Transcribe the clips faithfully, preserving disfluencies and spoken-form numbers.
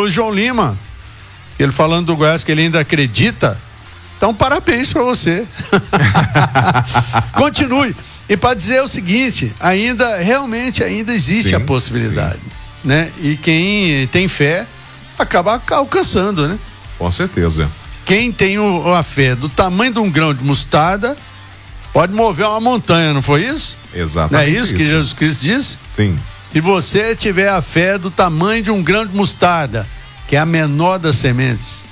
o João Lima, ele falando do Goiás que ele ainda acredita. Então, parabéns para você. Continue. E para dizer o seguinte, ainda, realmente, ainda existe sim, a possibilidade, sim. né? E quem tem fé acaba alcançando, né? Com certeza. Quem tem o, a fé do tamanho de um grão de mostarda pode mover uma montanha, não foi isso? Exatamente. Não é isso, isso. que Jesus Cristo disse? Sim. Se você tiver a fé do tamanho de um grão de mostarda, que é a menor das sementes,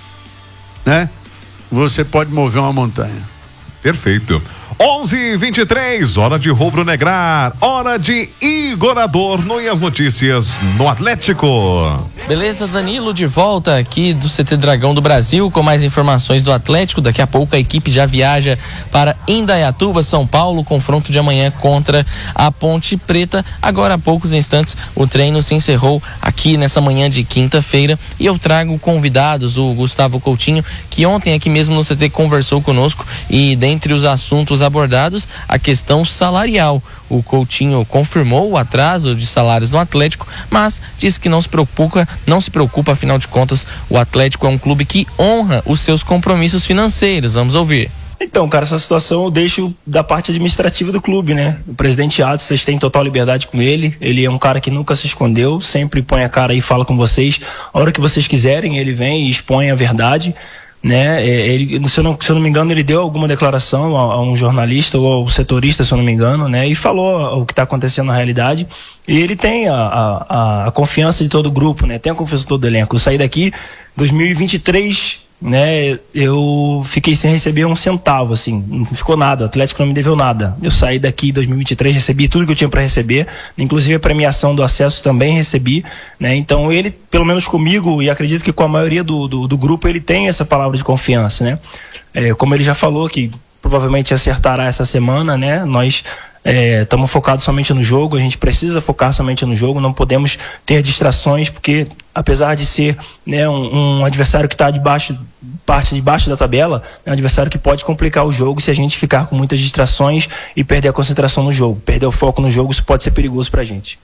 né? Você pode mover uma montanha. Perfeito. onze e vinte e três, hora de rubro-negrar, hora de Igor Adorno e as notícias no Atlético. Beleza, Danilo, de volta aqui do C T Dragão do Brasil com mais informações do Atlético. Daqui a pouco a equipe já viaja para Indaiatuba, São Paulo, confronto de amanhã contra a Ponte Preta. Agora há poucos instantes o treino se encerrou aqui nessa manhã de quinta-feira e eu trago convidados, o Gustavo Coutinho, que ontem aqui mesmo no C T conversou conosco e dentre os assuntos abordados, a questão salarial. O Coutinho confirmou o atraso de salários no Atlético, mas disse que não se preocupa, não se preocupa, afinal de contas, o Atlético é um clube que honra os seus compromissos financeiros. Vamos ouvir. Então, cara, essa situação eu deixo da parte administrativa do clube, né? O presidente Adson, vocês têm total liberdade com ele. Ele é um cara que nunca se escondeu, sempre põe a cara e fala com vocês. A hora que vocês quiserem, ele vem e expõe a verdade. Né? Ele, se, eu não, se eu não me engano, ele deu alguma declaração a, a um jornalista ou ao setorista, se eu não me engano, né? E falou o que está acontecendo na realidade. E ele tem a, a, a confiança de todo o grupo, né? Tem a confiança de todo o elenco. Eu saí daqui em dois mil e vinte e três, né? Eu fiquei sem receber um centavo, assim, não ficou nada. O Atlético não me deveu nada. Eu saí daqui em dois mil e vinte e três, recebi tudo que eu tinha para receber, inclusive a premiação do acesso também recebi, né? Então ele, pelo menos comigo, e acredito que com a maioria do, do, do grupo, ele tem essa palavra de confiança, né? É, como ele já falou que provavelmente acertará essa semana, né? Nós estamos é, focados somente no jogo, a gente precisa focar somente no jogo, não podemos ter distrações, porque apesar de ser, né, um, um adversário que está debaixo, parte de baixo da tabela, é um adversário que pode complicar o jogo se a gente ficar com muitas distrações e perder a concentração no jogo, perder o foco no jogo, isso pode ser perigoso pra gente.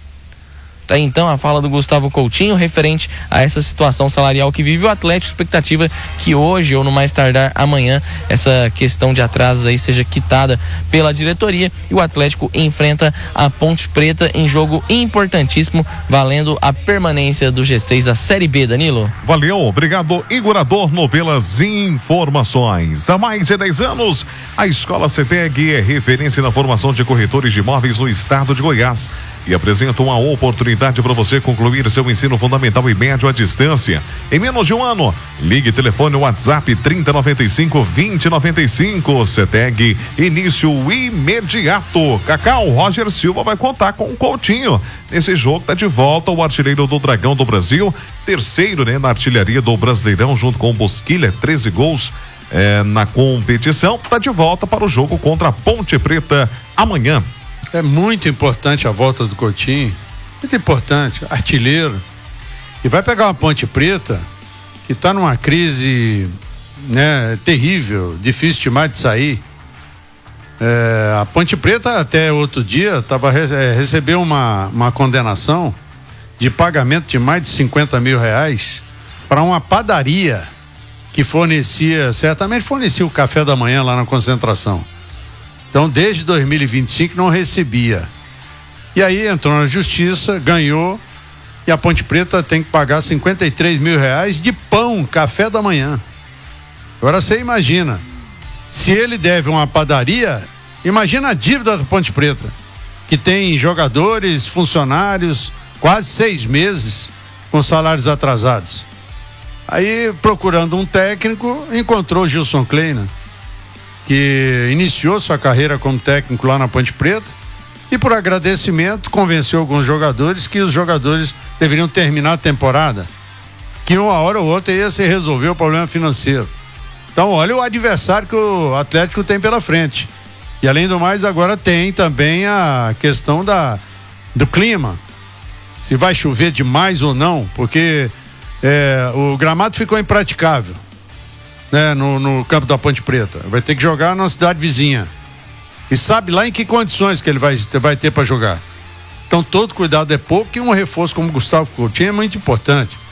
Tá, então a fala do Gustavo Coutinho referente a essa situação salarial que vive o Atlético, expectativa que hoje ou no mais tardar amanhã essa questão de atrasos aí seja quitada pela diretoria e o Atlético enfrenta a Ponte Preta em jogo importantíssimo, valendo a permanência do G seis da Série B. Danilo. Valeu, obrigado Igor Adorno pelas informações. Há mais de dez anos, a Escola CETEG é referência na formação de corretores de imóveis no estado de Goiás e apresenta uma oportunidade para você concluir seu ensino fundamental e médio à distância em menos de um ano. Ligue telefone WhatsApp trinta noventa e cinco, vinte noventa e cinco. CETEG, início imediato. Cacau, Roger Silva vai contar com o Coutinho. Nesse jogo tá de volta o artilheiro do Dragão do Brasil, terceiro, né, na artilharia do Brasileirão, junto com o Bosquilha, treze gols é, na competição. Tá de volta para o jogo contra a Ponte Preta amanhã. É muito importante a volta do Coutinho, muito importante, artilheiro, e vai pegar uma Ponte Preta que está numa crise, né, terrível, difícil demais de sair. É, a Ponte Preta até outro dia tava, é, recebeu uma, uma condenação de pagamento de mais de cinquenta mil reais para uma padaria que fornecia, certamente fornecia o café da manhã lá na concentração. Então, desde dois mil e vinte e cinco não recebia. E aí entrou na justiça, ganhou, e a Ponte Preta tem que pagar cinquenta e três mil reais de pão, café da manhã. Agora você imagina, se ele deve uma padaria, imagina a dívida da Ponte Preta, que tem jogadores, funcionários, quase seis meses com salários atrasados. Aí, procurando um técnico, encontrou o Gilson Kleina, que iniciou sua carreira como técnico lá na Ponte Preta e por agradecimento convenceu alguns jogadores que os jogadores deveriam terminar a temporada, que uma hora ou outra ia se resolver o problema financeiro. Então olha o adversário que o Atlético tem pela frente. E além do mais, agora tem também a questão da, do clima, se vai chover demais ou não, porque é, o gramado ficou impraticável, né, no, no campo da Ponte Preta. Vai ter que jogar na cidade vizinha. E sabe lá em que condições que ele vai, vai ter para jogar. Então todo cuidado é pouco, e um reforço como o Gustavo Coutinho é muito importante.